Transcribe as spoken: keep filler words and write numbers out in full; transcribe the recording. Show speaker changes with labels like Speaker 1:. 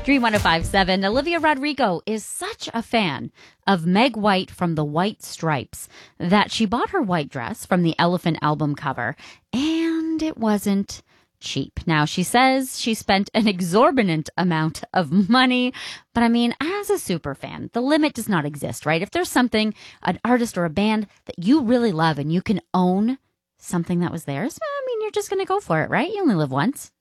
Speaker 1: Dream one oh five point seven. Olivia Rodrigo is such a fan of Meg White from the White Stripes that she bought her white dress from the Elephant album cover, and it wasn't cheap. Now, she says she spent an exorbitant amount of money, but I mean, as a super fan, the limit does not exist, right? If there's something, an artist or a band that you really love and you can own something that was theirs, I mean, you're just going to go for it, right? You only live once.